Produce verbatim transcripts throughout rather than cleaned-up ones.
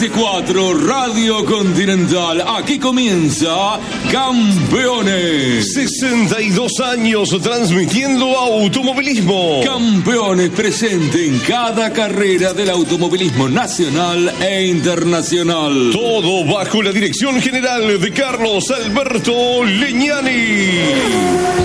C cuatro Radio Continental. Aquí comienza Campeones. sesenta y dos años transmitiendo automovilismo. Campeones presente en cada carrera del automovilismo nacional e internacional. Todo bajo la dirección general de Carlos Alberto Legnani.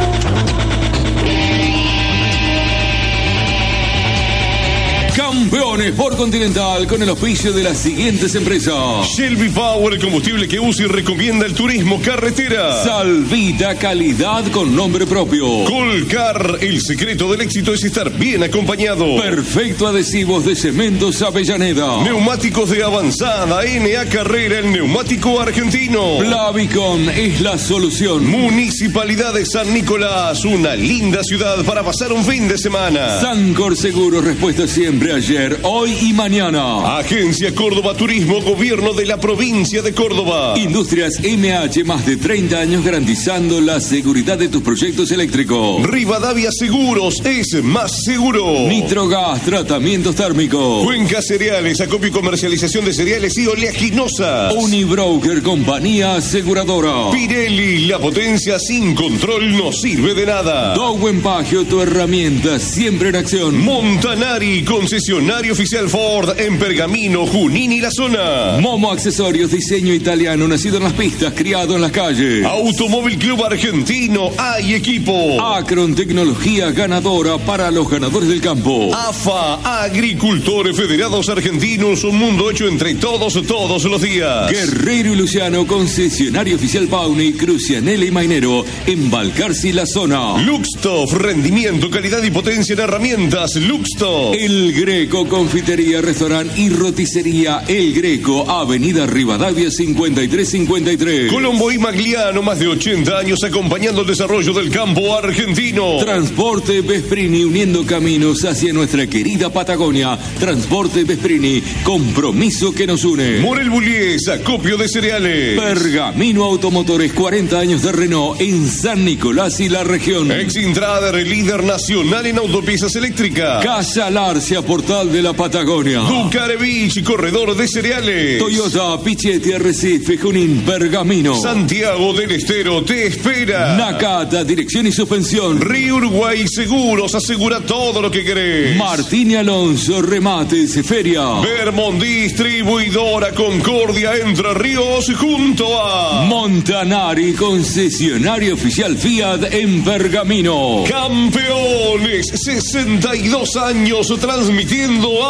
Campeones por Continental con el auspicio de las siguientes empresas: Shelby Power, combustible que usa y recomienda el turismo carretera. Salvita, calidad con nombre propio. Colcar, el secreto del éxito es estar bien acompañado. Perfecto Adhesivos de Cementos Avellaneda. Neumáticos de avanzada, N A Carrera, el neumático argentino. Plavicon es la solución. Municipalidad de San Nicolás, una linda ciudad para pasar un fin de semana. Sancor Seguros, respuesta siempre, ayer, hoy y mañana. Agencia Córdoba Turismo, gobierno de la provincia de Córdoba. Industrias M H, más de treinta años garantizando la seguridad de tus proyectos eléctricos. Rivadavia Seguros, es más seguro. Nitrogas, tratamientos térmicos. Cuenca Cereales, acopio y comercialización de cereales y oleaginosas. Unibroker, compañía aseguradora. Pirelli, la potencia sin control no sirve de nada. Dowen Pagio, tu herramienta siempre en acción. Montanari, concesionario oficial Ford en Pergamino, Junín y la zona. Momo Accesorios, diseño italiano, nacido en las pistas, criado en las calles. Automóvil Club Argentino, hay equipo. Acron, tecnología ganadora para los ganadores del campo. A F A, Agricultores Federados Argentinos, un mundo hecho entre todos, todos los días. Guerrero y Luciano, concesionario oficial Pauni, Crucianelli y Mainero, en Balcarce y la zona. Luxtof, rendimiento, calidad y potencia en herramientas. Luxtof. El Greco, confitería, restaurante y roticería El Greco, Avenida Rivadavia cincuenta y tres cincuenta y tres. Colombo y Magliano, más de ochenta años acompañando el desarrollo del campo argentino. Transporte Vesprini, uniendo caminos hacia nuestra querida Patagonia. Transporte Vesprini, compromiso que nos une. Morel Bullies, acopio de cereales. Pergamino Automotores, cuarenta años de Renault en San Nicolás y la región. Exintrader, líder nacional en autopiezas eléctricas. Casa Larcia, portal de la Patagonia. Ducarevich, corredor de cereales. Toyota, Pichetti, Arrecife, Junín, Pergamino. Santiago del Estero te espera. Nakata, dirección y suspensión. Río Uruguay Seguros, asegura todo lo que querés. Martín y Alonso, remates, feria. Vermont Distribuidora Concordia, Entre Ríos, junto a Montanari, concesionario oficial Fiat en Pergamino. Campeones, sesenta y dos años transmitiendo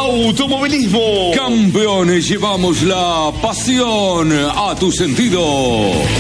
automovilismo. Campeones, llevamos la pasión a tu sentido.